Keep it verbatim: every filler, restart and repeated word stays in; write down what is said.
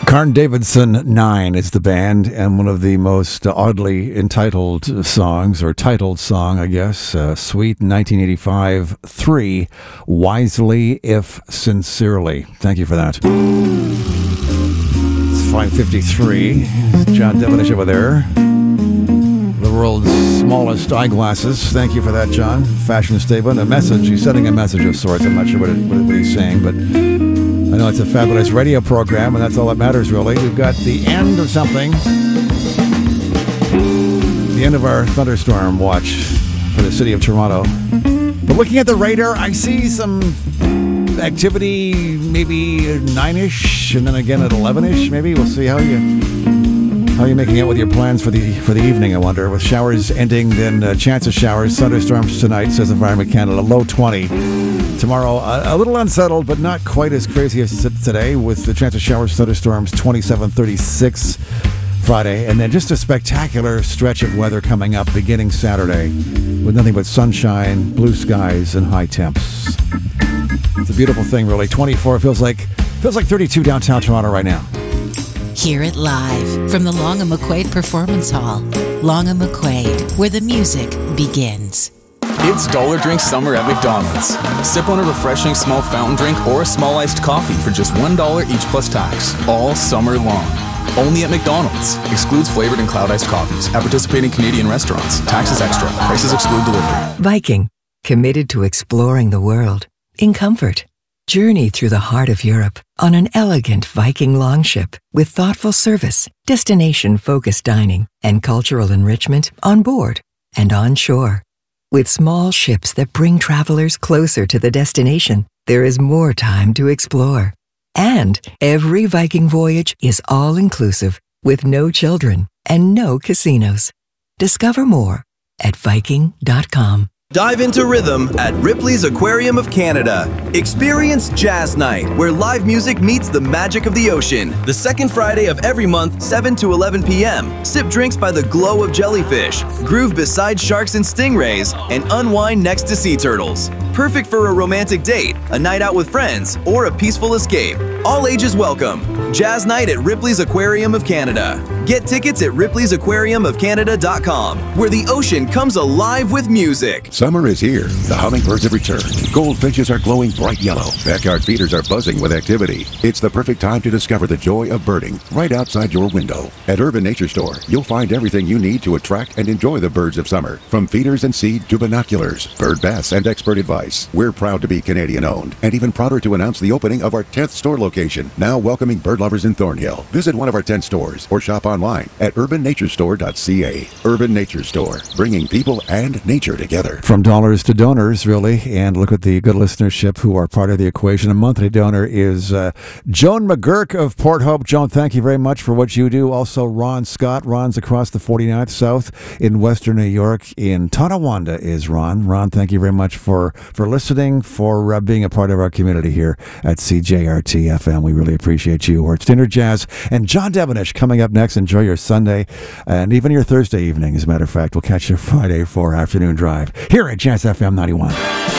Carn Davidson nine is the band, and one of the most oddly entitled songs, or titled song, I guess, uh, Sweet nineteen eighty-five three, Wisely If Sincerely. Thank you for that. It's five fifty-three. John Devonish over there. The world's smallest eyeglasses. Thank you for that, John. Fashion statement. A message. He's sending a message of sorts. I'm not sure what, it, what, what he's saying, but I know it's a fabulous radio program, and that's all that matters, really. We've got the end of something. The end of our thunderstorm watch for the city of Toronto. But looking at the radar, I see some activity maybe nine-ish, and then again at eleven-ish, maybe. We'll see how you... How are you making out with your plans for the for the evening, I wonder? With showers ending, then uh, chance of showers, thunderstorms tonight, says Environment Canada, low twenty. Tomorrow, uh, a little unsettled, but not quite as crazy as today, with the chance of showers, thunderstorms, twenty-seven, thirty-six Friday. And then just a spectacular stretch of weather coming up beginning Saturday, with nothing but sunshine, blue skies, and high temps. It's a beautiful thing, really. twenty-four feels like feels like thirty-two downtown Toronto right now. Hear it live from the Long and McQuaid Performance Hall. Long and McQuaid, where the music begins. It's Dollar Drink Summer at McDonald's. Sip on a refreshing small fountain drink or a small iced coffee for just one dollar each plus tax, all summer long. Only at McDonald's. Excludes flavored and cloud iced coffees. At participating Canadian restaurants. Taxes extra. Prices exclude delivery. Viking, committed to exploring the world in comfort. Journey through the heart of Europe on an elegant Viking longship with thoughtful service, destination-focused dining, and cultural enrichment on board and on shore. With small ships that bring travelers closer to the destination, there is more time to explore. And every Viking voyage is all-inclusive with no children and no casinos. Discover more at viking dot com. Dive into rhythm at Ripley's Aquarium of Canada. Experience Jazz Night, where live music meets the magic of the ocean. The second Friday of every month, seven to eleven p.m. Sip drinks by the glow of jellyfish, groove beside sharks and stingrays, and unwind next to sea turtles. Perfect for a romantic date, a night out with friends, or a peaceful escape. All ages welcome. Jazz Night at Ripley's Aquarium of Canada. Get tickets at ripleys aquarium of canada dot com, where the ocean comes alive with music. Summer is here. The hummingbirds have returned. Goldfinches are glowing bright yellow. Backyard feeders are buzzing with activity. It's the perfect time to discover the joy of birding right outside your window. At Urban Nature Store, you'll find everything you need to attract and enjoy the birds of summer. From feeders and seed to binoculars, bird baths, and expert advice. We're proud to be Canadian-owned, and even prouder to announce the opening of our tenth store location, now welcoming bird lovers in Thornhill. Visit one of our ten stores or shop online at urban nature store dot c a. Urban Nature Store, bringing people and nature together. From dollars to donors, really, and look at the good listenership who are part of the equation. A monthly donor is uh, Joan McGurk of Port Hope. Joan, thank you very much for what you do. Also, Ron Scott. Ron's across the forty-ninth South in Western New York. In Tonawanda is Ron. Ron, thank you very much for, for listening, for uh, being a part of our community here at C J R T F M. We really appreciate you. Or it's Dinner Jazz and John Devonish coming up next. Enjoy your Sunday and even your Thursday evening. As a matter of fact, we'll catch you Friday for Afternoon Drive here at Jazz F M ninety-one.